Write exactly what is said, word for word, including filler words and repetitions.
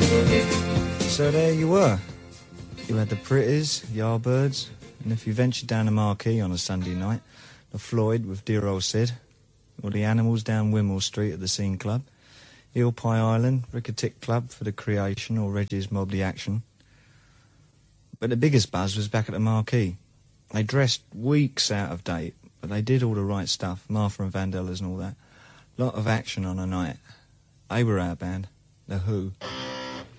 So there you were. You had the Pretties, Yardbirds, and if you ventured down the Marquee on a Sunday night, the Floyd with dear old Sid, or the Animals down Wimble Street at the Scene Club, Eel Pie Island, Ricketic Club for the Creation or Reggie's Mobley Action. But the biggest buzz was back at the Marquee. They dressed weeks out of date, but they did all the right stuff, Martha and Vandellas and all that. Lot of action on a night. They were our band, The Who.